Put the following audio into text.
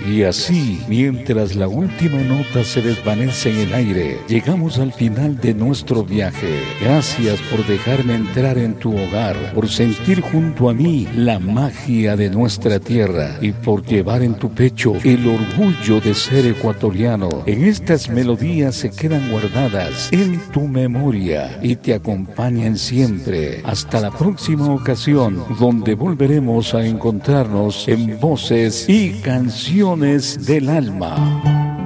Y así, mientras la última nota se desvanece en el aire, llegamos al final de nuestro viaje. Gracias por dejarme entrar en tu hogar, por sentir junto a mí la magia de nuestra tierra y por llevar en tu pecho el orgullo de ser ecuatoriano. En estas melodías se quedan guardadas en tu memoria y te acompañan siempre. Hasta la próxima ocasión, donde volveremos a encontrarnos en voces y canciones del alma.